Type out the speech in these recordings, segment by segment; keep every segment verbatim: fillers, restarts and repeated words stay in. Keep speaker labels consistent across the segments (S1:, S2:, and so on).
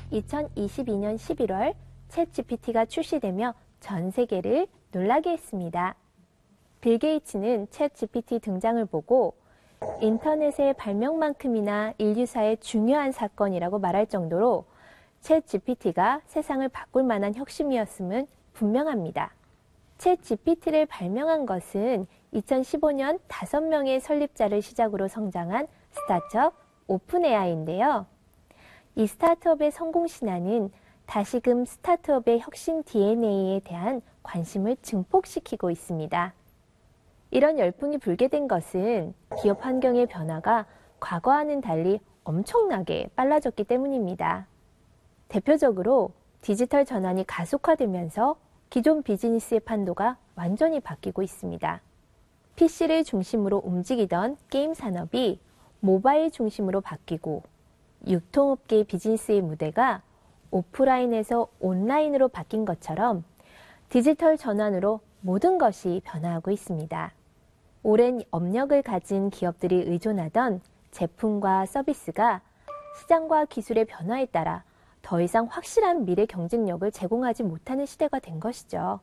S1: 이천이십이 년 십일월 챗지피티가 출시되며 전 세계를 놀라게 했습니다. 빌 게이츠는 챗지피티 등장을 보고 인터넷의 발명만큼이나 인류사의 중요한 사건이라고 말할 정도로 챗지피티가 세상을 바꿀 만한 혁신이었음은 분명합니다. 챗지피티를 발명한 것은 이천십오 년 다섯 명의 설립자를 시작으로 성장한 스타트업 오픈에이아이인데요. 이 스타트업의 성공 신화는 다시금 스타트업의 혁신 디엔에이에 대한 관심을 증폭시키고 있습니다. 이런 열풍이 불게 된 것은 기업 환경의 변화가 과거와는 달리 엄청나게 빨라졌기 때문입니다. 대표적으로 디지털 전환이 가속화되면서 기존 비즈니스의 판도가 완전히 바뀌고 있습니다. 피씨를 중심으로 움직이던 게임 산업이 모바일 중심으로 바뀌고 유통업계의 비즈니스의 무대가 오프라인에서 온라인으로 바뀐 것처럼 디지털 전환으로 모든 것이 변화하고 있습니다. 오랜 업력을 가진 기업들이 의존하던 제품과 서비스가 시장과 기술의 변화에 따라 더 이상 확실한 미래 경쟁력을 제공하지 못하는 시대가 된 것이죠.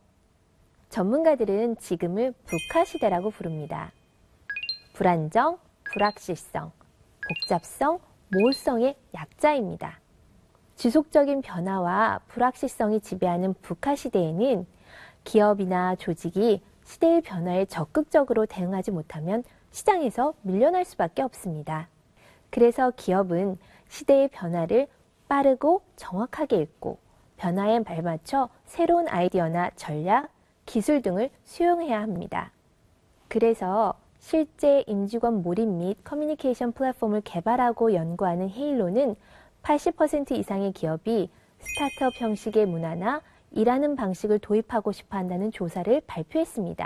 S1: 전문가들은 지금을 부카 시대라고 부릅니다. 불안정, 불확실성, 복잡성, 모호성의 약자입니다. 지속적인 변화와 불확실성이 지배하는 부카 시대에는 기업이나 조직이 시대의 변화에 적극적으로 대응하지 못하면 시장에서 밀려날 수밖에 없습니다. 그래서 기업은 시대의 변화를 빠르고 정확하게 읽고 변화에 발맞춰 새로운 아이디어나 전략, 기술 등을 수용해야 합니다. 그래서 실제 임직원 몰입 및 커뮤니케이션 플랫폼을 개발하고 연구하는 헤일로는 팔십 퍼센트 이상의 기업이 스타트업 형식의 문화나 일하는 방식을 도입하고 싶어 한다는 조사를 발표했습니다.